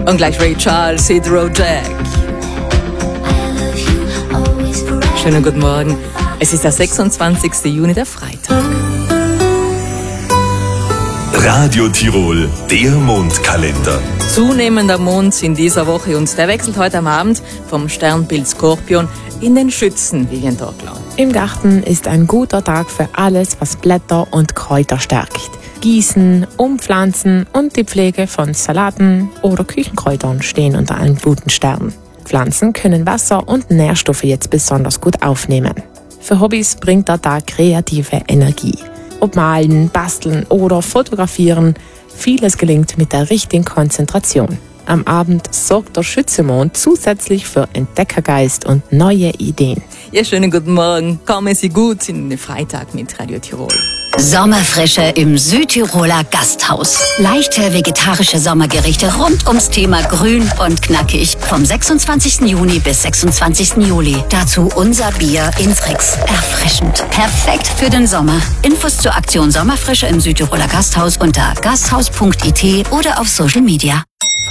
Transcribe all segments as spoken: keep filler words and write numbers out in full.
Und gleich Ray Charles, Hydro Jack. Schönen guten Morgen. Es ist der sechsundzwanzigsten Juni, der Freitag. Radio Tirol, der Mondkalender. Zunehmender Mond in dieser Woche und der wechselt heute am Abend vom Sternbild Skorpion in den Schützen, wie wir ihn dort glauben. Im Garten ist ein guter Tag für alles, was Blätter und Kräuter stärkt. Gießen, Umpflanzen und die Pflege von Salaten oder Küchenkräutern stehen unter einem guten Stern. Pflanzen können Wasser und Nährstoffe jetzt besonders gut aufnehmen. Für Hobbys bringt der Tag kreative Energie. Ob malen, basteln oder fotografieren, vieles gelingt mit der richtigen Konzentration. Am Abend sorgt der Schützemond zusätzlich für Entdeckergeist und neue Ideen. Ja, schönen guten Morgen. Kommen Sie gut in den Freitag mit Radio Tirol. Sommerfrische im Südtiroler Gasthaus. Leichte vegetarische Sommergerichte rund ums Thema Grün und knackig. Vom sechsundzwanzigsten Juni bis sechsundzwanzigsten Juli. Dazu unser Bier in Fricks. Erfrischend. Perfekt für den Sommer. Infos zur Aktion Sommerfrische im Südtiroler Gasthaus unter gasthaus punkt i t oder auf Social Media.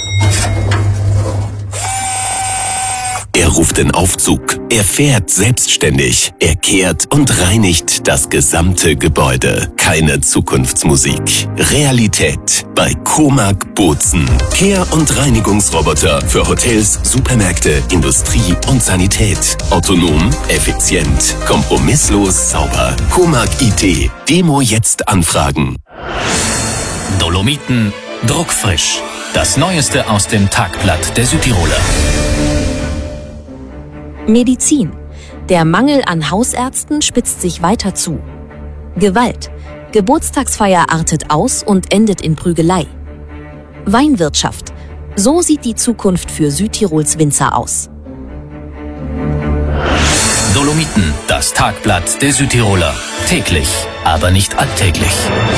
Er ruft den Aufzug, er fährt selbstständig, er kehrt und reinigt das gesamte Gebäude. Keine Zukunftsmusik. Realität bei Comag Bozen. Kehr- und Reinigungsroboter für Hotels, Supermärkte, Industrie und Sanität. Autonom, effizient, kompromisslos, sauber. Comag I T. Demo jetzt anfragen. Dolomiten druckfrisch. Das Neueste aus dem Tagblatt der Südtiroler. Medizin. Der Mangel an Hausärzten spitzt sich weiter zu. Gewalt. Geburtstagsfeier artet aus und endet in Prügelei. Weinwirtschaft. So sieht die Zukunft für Südtirols Winzer aus. Dolomiten, das Tagblatt der Südtiroler. Täglich, aber nicht alltäglich.